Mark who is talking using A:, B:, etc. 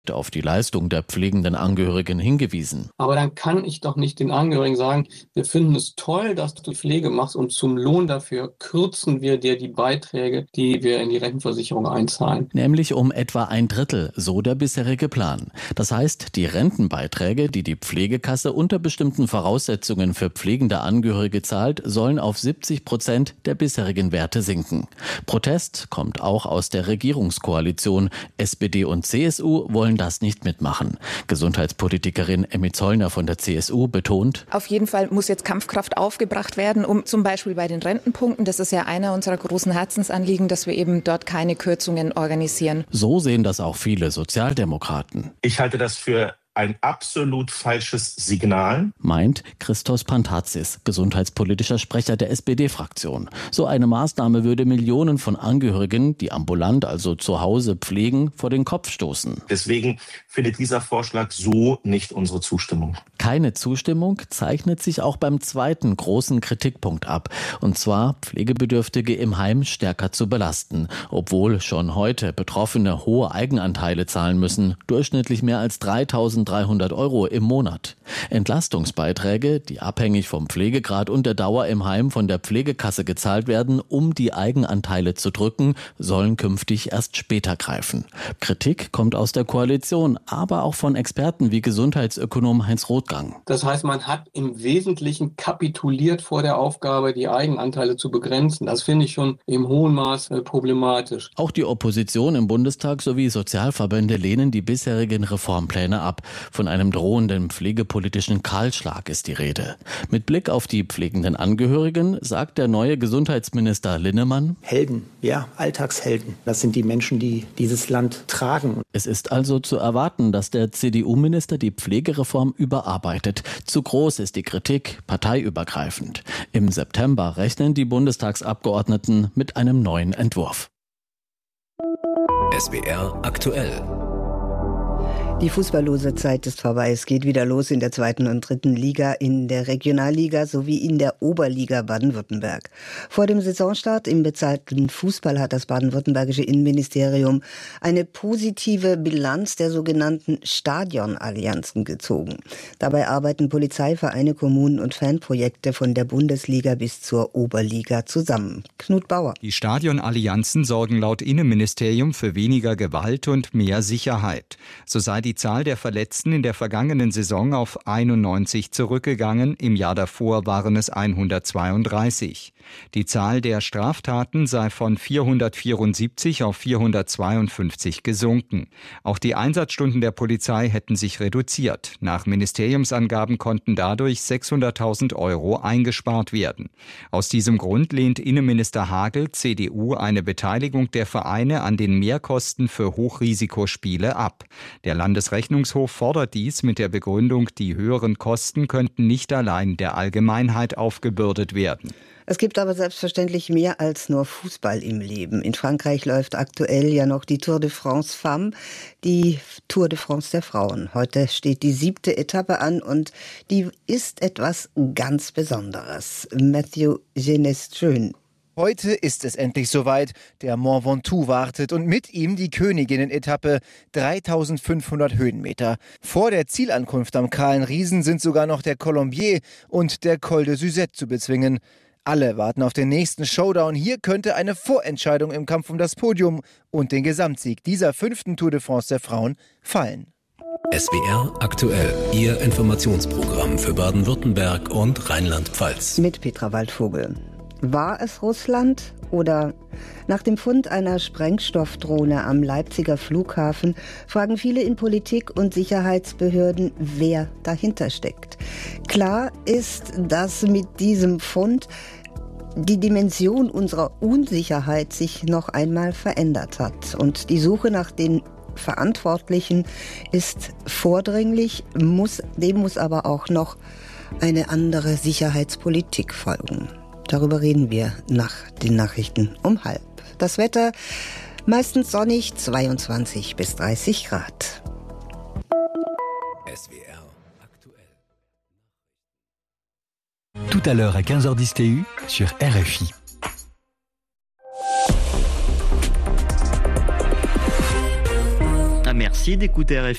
A: auf die Leistung der pflegenden Angehörigen hingewiesen.
B: Aber dann kann ich doch nicht den Angehörigen sagen, wir finden es toll, dass du Pflege machst und zum Lohn dafür kürzen wir dir die Beiträge, die wir in die Rentenversicherung einzahlen.
A: Nämlich um etwa 1/3, so der bisherige Plan. Das heißt, die Rentenbeiträge, die die Pflegekasse unter bestimmten Voraussetzungen für pflegende Angehörige zahlt, sollen auf 70% der bisherigen Werte sinken. Protest kommt auch aus der Regierungskoalition. SPD und CSU wollen das nicht mitmachen. Gesundheitspolitikerin Emmy Zollner von der CSU betont:
C: Auf jeden Fall muss jetzt Kampfkraft aufgebracht werden, um zum Beispiel bei den Rentenpunkten, das ist ja einer unserer großen Herzensanliegen, dass wir eben dort keine Kürzungen organisieren.
A: So sehen das auch viele Sozialdemokraten.
D: Ich halte das für ein absolut falsches Signal,
A: meint Christos Pantazis, gesundheitspolitischer Sprecher der SPD-Fraktion. So eine Maßnahme würde Millionen von Angehörigen, die ambulant, also zu Hause pflegen, vor den Kopf stoßen.
D: Deswegen findet dieser Vorschlag so nicht unsere Zustimmung.
A: Keine Zustimmung zeichnet sich auch beim zweiten großen Kritikpunkt ab, und zwar Pflegebedürftige im Heim stärker zu belasten, obwohl schon heute Betroffene hohe Eigenanteile zahlen müssen, durchschnittlich mehr als 3.300 € im Monat. Entlastungsbeiträge, die abhängig vom Pflegegrad und der Dauer im Heim von der Pflegekasse gezahlt werden, um die Eigenanteile zu drücken, sollen künftig erst später greifen. Kritik kommt aus der Koalition, aber auch von Experten wie Gesundheitsökonom Heinz Rothgang.
B: Das heißt, man hat im Wesentlichen kapituliert vor der Aufgabe, die Eigenanteile zu begrenzen. Das finde ich schon im hohen Maß problematisch.
A: Auch die Opposition im Bundestag sowie Sozialverbände lehnen die bisherigen Reformpläne ab. Von einem drohenden pflegepolitischen Kahlschlag ist die Rede. Mit Blick auf die pflegenden Angehörigen sagt der neue Gesundheitsminister Linnemann:
E: Helden, ja, Alltagshelden. Das sind die Menschen, die dieses Land tragen.
A: Es ist also zu erwarten, dass der CDU-Minister die Pflegereform überarbeitet. Zu groß ist die Kritik, parteiübergreifend. Im September rechnen die Bundestagsabgeordneten mit einem neuen Entwurf.
F: SWR aktuell.
G: Die fußballlose Zeit ist vorbei. Es geht wieder los in der 2. und 3. Liga, in der Regionalliga sowie in der Oberliga Baden-Württemberg. Vor dem Saisonstart im bezahlten Fußball hat das baden-württembergische Innenministerium eine positive Bilanz der sogenannten Stadionallianzen gezogen. Dabei arbeiten Polizei, Vereine, Kommunen und Fanprojekte von der Bundesliga bis zur Oberliga zusammen. Knut Bauer.
H: Die Stadionallianzen sorgen laut Innenministerium für weniger Gewalt und mehr Sicherheit. So sei die Zahl der Verletzten in der vergangenen Saison auf 91 zurückgegangen, im Jahr davor waren es 132. Die Zahl der Straftaten sei von 474 auf 452 gesunken. Auch die Einsatzstunden der Polizei hätten sich reduziert. Nach Ministeriumsangaben konnten dadurch 600.000 € eingespart werden. Aus diesem Grund lehnt Innenminister Hagel, CDU, eine Beteiligung der Vereine an den Mehrkosten für Hochrisikospiele ab. Der Landesrechnungshof fordert dies mit der Begründung, die höheren Kosten könnten nicht allein der Allgemeinheit aufgebürdet werden.
G: Es gibt aber selbstverständlich mehr als nur Fußball im Leben. In Frankreich läuft aktuell ja noch die Tour de France Femmes, die Tour de France der Frauen. Heute steht die 7. Etappe an und die ist etwas ganz Besonderes. Mathieu Geneströn.
I: Heute ist es endlich soweit. Der Mont Ventoux wartet und mit ihm die Königinnen-Etappe, 3500 Höhenmeter. Vor der Zielankunft am Kahlen Riesen sind sogar noch der Colombier und der Col de Suzette zu bezwingen. Alle warten auf den nächsten Showdown. Hier könnte eine Vorentscheidung im Kampf um das Podium und den Gesamtsieg dieser 5. Tour de France der Frauen fallen.
F: SWR aktuell, Ihr Informationsprogramm für Baden-Württemberg und Rheinland-Pfalz.
G: Mit Petra Waldvogel. War es Russland oder? Nach dem Fund einer Sprengstoffdrohne am Leipziger Flughafen fragen viele in Politik und Sicherheitsbehörden, wer dahinter steckt. Klar ist, dass mit diesem Fund die Dimension unserer Unsicherheit sich noch einmal verändert hat. Und die Suche nach den Verantwortlichen ist vordringlich, dem muss aber auch noch eine andere Sicherheitspolitik folgen. Darüber reden wir nach den Nachrichten um 12:30. Das Wetter meistens sonnig, 22 bis 30 Grad.
F: SWR aktuell.
J: Tout à l'heure à 15h10 TU sur RFI.
K: Merci. Merci d'écouter RFI.